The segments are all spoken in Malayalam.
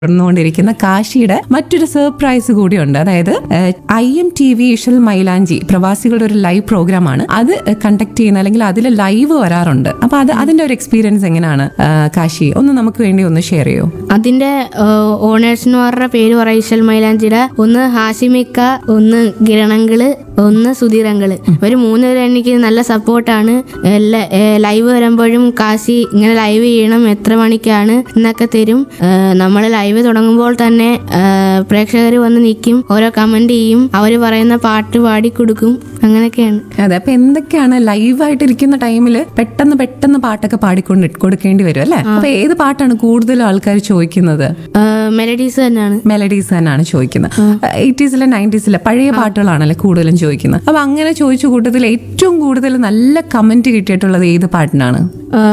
തുടർന്നുകൊണ്ടിരിക്കുന്ന കാശിയുടെ മറ്റൊരു സർപ്രൈസ് കൂടിയുണ്ട്. അതായത് IMTV ഇഷൽ മൈലാഞ്ചി പ്രവാസികളുടെ ഒരു ലൈവ് പ്രോഗ്രാമാണ്. അത് കണ്ടക്ട് ചെയ്യുന്ന അല്ലെങ്കിൽ അതിൽ ലൈവ് വരാറുണ്ട്. അപ്പൊ അതിന്റെ ഒരു എക്സ്പീരിയൻസ് എങ്ങനെയാണ് കാശി? ഒന്ന് നമുക്ക് വേണ്ടി ഒന്ന് ഷെയർ ചെയ്യോ? അതിന്റെ ഓണേഴ്സിന് പേര് പറയും ഇഷൽ മൈലാഞ്ചിയുടെ. ഒന്ന് ഹാഷിമിക്ക, ഒന്ന് കിരണങ്ങള്, ഒന്ന് സുധീരങ്ങള്. ഇവര് മൂന്നുപേരും എനിക്ക് നല്ല സപ്പോർട്ടാണ്. ലൈവ് വരുമ്പോഴും കാശി ഇങ്ങനെ ലൈവ് ചെയ്യണം, എത്ര മണിക്കാണ് എന്നൊക്കെ തരും. നമ്മൾ ലൈവ് തുടങ്ങുമ്പോൾ തന്നെ പ്രേക്ഷകർ വന്ന് നിൽക്കും, ഓരോ കമന്റ് ചെയ്യും, അവര് പറയുന്ന പാട്ട് പാടിക്കൊടുക്കും. അങ്ങനെയൊക്കെയാണ്. അതെ. അപ്പൊ എന്തൊക്കെയാണ് ലൈവായിട്ടിരിക്കുന്ന ടൈമില് പെട്ടെന്ന് പാട്ടൊക്കെ കൊടുക്കേണ്ടി വരും അല്ലെ? അപ്പൊ ഏത് പാട്ടാണ് കൂടുതൽ ആൾക്കാർ ചോദിക്കുന്നത്? മെലഡീസ് തന്നെയാണ് ചോദിക്കുന്നത്. 80s 90s പഴയ പാട്ടുകളാണല്ലേ കൂടുതലും ചോദിക്കുന്നത്. അപ്പൊ അങ്ങനെ ചോദിച്ച കൂട്ടത്തിൽ ഏറ്റവും കൂടുതൽ നല്ല കമന്റ് കിട്ടിയിട്ടുള്ളത് ഏത് പാട്ടിനാണ്?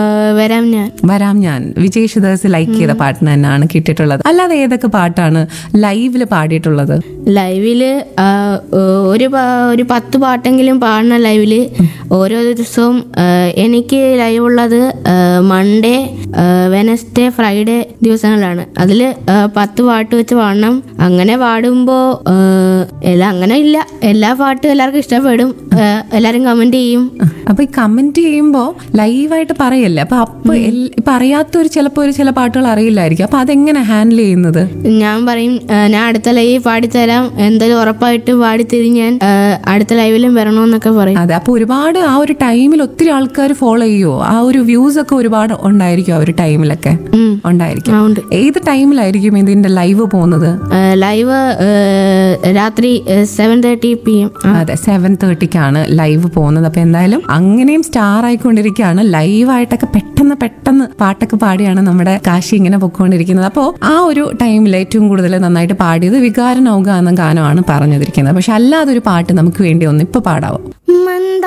വരാം ഞാൻ വിജയ് യേശുദാസ് ലൈക്ക് ചെയ്ത പാട്ടിന് തന്നെയാണ് കിട്ടിയിട്ടുള്ളത്. അല്ലാതെ ഏതൊക്കെ പാട്ടാണ് ലൈവില് പാടിയിട്ടുള്ളത്? ലൈവില് ഒരു 10 പാട്ടെങ്കിലും പാടണം ലൈവില്. ഓരോ ദിവസവും എനിക്ക് ലൈവ് ഉള്ളത് മൺഡേ, വെനസ്ഡേ, ഫ്രൈഡേ ദിവസങ്ങളിലാണ്. അതില് 10 പാട്ട് വെച്ച് പാടണം. അങ്ങനെ പാടുമ്പോ അങ്ങനെ ഇല്ല, എല്ലാ പാട്ടും എല്ലാവർക്കും ഇഷ്ടപ്പെടും, എല്ലാരും കമന്റ് ചെയ്യും. അപ്പൊ ഈ കമന്റ് ചെയ്യുമ്പോ ലൈവായിട്ട് പറയല്ലേ, അപ്പൊ ഇപ്പൊ അറിയാത്തൊരു ചില പാട്ടുകൾ അറിയില്ലായിരിക്കും. അപ്പൊ അതെങ്ങനെ ഹാൻഡിൽ ചെയ്യുന്നത്? ഞാൻ പറയും, ഞാൻ അടുത്ത ലൈവ് പാടിത്തരാം, എന്തായാലും ഉറപ്പായിട്ടും പാടിത്തരും, ഞാൻ അടുത്ത ലൈവിലും വരണമെന്നൊക്കെ പറയും. അതെ. അപ്പൊ ഒരുപാട് ആ ഒരു ടൈമിൽ ഒത്തിരി ആൾക്കാർ ഫോളോ ചെയ്യുമോ? ആ ഒരു വ്യൂസ് ഒക്കെ ഒരുപാട് ഉണ്ടായിരിക്കും ആ ഒരു ടൈമിലൊക്കെ? ഉണ്ടായിരിക്കും. ഏത് ടൈമിലായിരിക്കും ഇതിന്റെ ലൈവ് പോകുന്നത്? ലൈവ് രാത്രി 7:30 PM. അതെ, 7:30ക്കാണ് ലൈവ് പോകുന്നത്. അപ്പൊ എന്തായാലും അങ്ങനെയും സ്റ്റാർ ആയിക്കൊണ്ടിരിക്കുകയാണ്. ലൈവായിട്ടൊക്കെ പെട്ടെന്ന് പാട്ടൊക്കെ പാടിയാണ് നമ്മുടെ കാശി ഇങ്ങനെ പൊയ്ക്കൊണ്ടിരിക്കുന്നത്. അപ്പോൾ ആ ഒരു ടൈമിൽ ഏറ്റവും കൂടുതൽ നന്നായിട്ട് പാടിയത് വികാരനൗക എന്ന ഗാനമാണ് പറഞ്ഞിരിക്കുന്നത്. പക്ഷെ അല്ലാതൊരു പാട്ട് നമുക്ക് വേണ്ടി ഒന്ന് ഇപ്പൊ പാടാവോ?